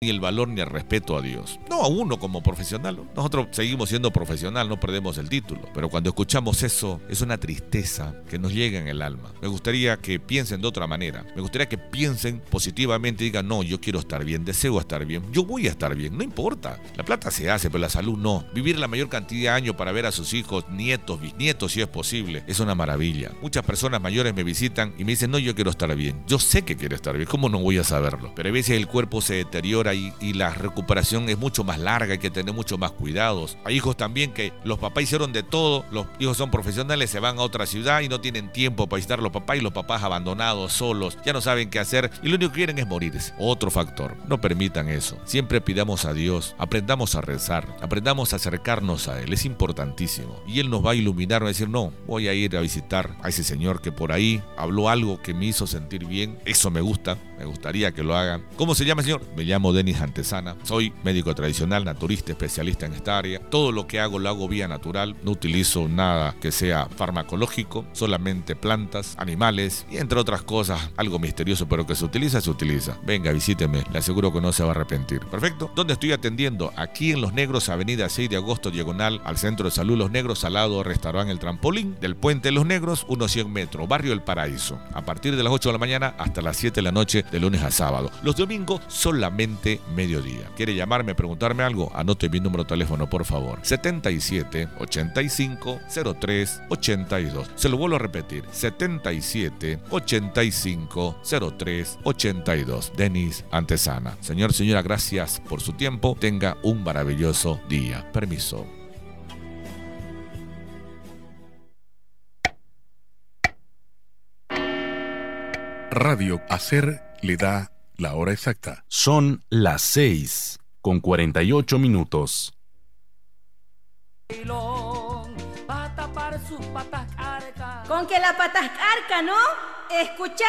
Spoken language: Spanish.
ni el valor ni el respeto a Dios. No a uno como profesional, ¿no? Nosotros seguimos siendo profesional, no perdemos el título. Pero cuando escuchamos eso, es una tristeza que nos llega en el alma. Me gustaría que piensen de otra manera. Me gustaría que piensen positivamente y digan, no, yo quiero estar bien, deseo estar bien, yo voy a estar bien, no importa. La plata se hace, pero la salud no. Vivir la mayor cantidad de años para ver a sus hijos, nietos, bisnietos, si es posible, es una maravilla. Muchas personas mayores me visitan y me dicen, no, yo quiero estar bien. Yo sé que quiero estar bien, ¿cómo no voy a saberlo? Pero a veces el cuerpo se deteriora y la recuperación es mucho más larga, hay que tener mucho más cuidados. Hay hijos también que los papás hicieron de todo, los hijos son profesionales, se van a otra ciudad y no tienen tiempo para visitar a los papás y los papás abandonados, solos, ya no saben qué hacer y lo único que quieren es morirse. Otro factor, no permitan eso. Siempre pidamos a Dios, aprendamos a rezar, aprendamos a acercarnos a Él, es importantísimo. Y Él nos va a iluminar, va a decir, no, voy a ir a visitar a ese señor que por ahí habló algo que me hizo sentir bien, eso me gusta, me gustaría que lo hagan. ¿Cómo se llama, señor? Me llamo Denis Antesana, soy médico tradicional, naturista, especialista en esta área. Todo lo que hago lo hago vía natural, no utilizo nada que sea farmacológico, solamente plantas, animales y entre otras cosas, algo misterioso, pero que se utiliza, se utiliza. Venga, visíteme, le aseguro que no se va a arrepentir. Perfecto. ¿Dónde estoy atendiendo? Aquí en Los Negros, avenida 6 de agosto, diagonal al Centro de Salud Los Negros, al lado del restaurante El Trampolín, del Puente de Los Negros, unos 100 metros, barrio El Paraíso. A partir de las 8 de la mañana hasta las 7 de la noche, de lunes a sábado. Los domingos solamente mediodía. ¿Quiere llamarme, preguntarme algo? Anote mi número de teléfono, por favor. 77 85 03 82. Se lo vuelvo a repetir. 77 85 03 82. Denis Antesana. Señor, señora, gracias por su tiempo. Tenga un maravilloso día. Permiso. Radio Hacer le da la hora exacta. Son las 6:48. Con que la patas carca, ¿no? Escucha.